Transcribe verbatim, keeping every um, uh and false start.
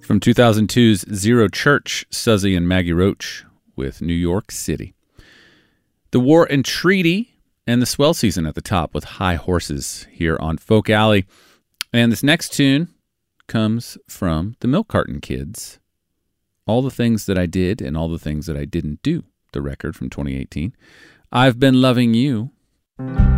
From two thousand two's Zero Church, Suzy and Maggie Roach with New York City. The War and Treaty and the Swell Season at the top with High Horses here on Folk Alley. And this next tune comes from the Milk Carton Kids. All the Things That I Did and All the Things That I Didn't Do, the record from twenty eighteen. I've Been Loving You.